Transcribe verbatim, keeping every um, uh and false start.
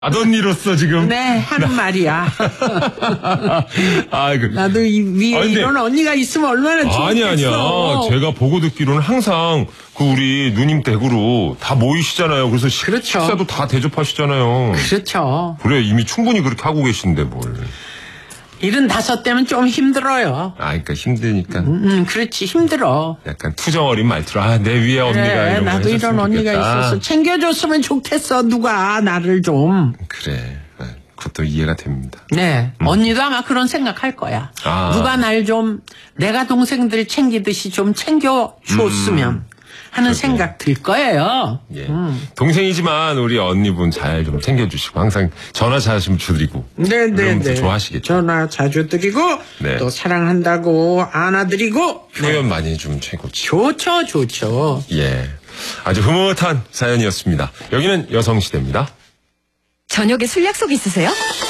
아덧니로서 지금. 네, 하는 말이야. 아, 그. 나도 이 위에 아, 근데, 이런 언니가 있으면 얼마나 좋겠어. 아니, 아니야. 제가 보고 듣기로는 항상 그 우리 누님 댁으로 다 모이시잖아요. 그래서 그렇죠. 식사도 다 대접하시잖아요. 그렇죠. 그래, 이미 충분히 그렇게 하고 계신데 뭘. 일흔다섯 대면 좀 힘들어요. 아, 그러니까 힘드니까. 음, 음, 그렇지, 힘들어. 약간 투정 어린 말투로, 아, 내 위에 언니가 그래, 이런 거 나도 이런 언니가 좋겠다. 있어서 챙겨줬으면 좋겠어, 누가, 나를 좀. 그래. 그것도 이해가 됩니다. 네, 음. 언니도 아마 그런 생각 할 거야. 아. 누가 날 좀, 내가 동생들 챙기듯이 좀 챙겨줬으면 음. 하는 그러게. 생각 들 거예요. 예. 음. 동생이지만 우리 언니분 잘 좀 챙겨주시고 항상 전화 자주 드리고. 네네네. 좋아하시겠죠. 전화 자주 드리고, 네. 또 사랑한다고 안아드리고. 표현 많이 좀 최고지. 좋죠, 좋죠. 예. 아주 흐뭇한 사연이었습니다. 여기는 여성시대입니다. 저녁에 술 약속 있으세요?